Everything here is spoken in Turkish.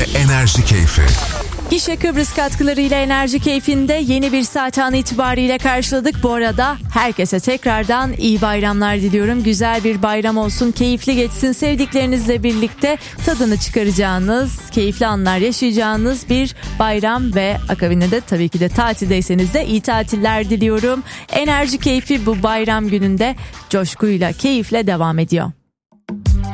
Enerji Keyfi. Gişe Kıbrıs katkılarıyla Enerji Keyfi'nde yeni bir saat anı itibariyle karşıladık. Bu arada herkese tekrardan iyi bayramlar diliyorum. Güzel bir bayram olsun, keyifli geçsin. Sevdiklerinizle birlikte tadını çıkaracağınız, keyifli anlar yaşayacağınız bir bayram ve akabinde de tabii ki de tatildeyseniz de iyi tatiller diliyorum. Enerji Keyfi bu bayram gününde coşkuyla, keyifle devam ediyor.